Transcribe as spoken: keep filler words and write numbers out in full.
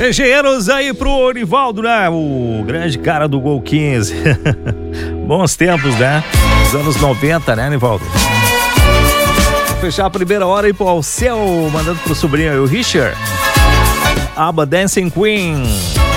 Engenheiros aí pro Nivaldo, né? O grande cara do Gol quinze. Bons tempos, né? Os anos noventa, né, Nivaldo? Vou fechar a primeira hora aí pro Alceu, mandando pro sobrinho aí, o Richard. Aba Dancing Queen.